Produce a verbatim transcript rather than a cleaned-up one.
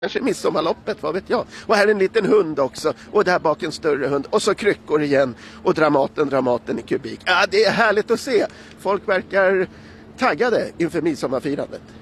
Kanske midsommarloppet, vad vet jag. Och här är en liten hund också. Och där bak en större hund. Och så kryckor igen. Och Dramaten, Dramaten i kubik. Ja, det är härligt att se. Folk verkar taggade inför midsommarfirandet.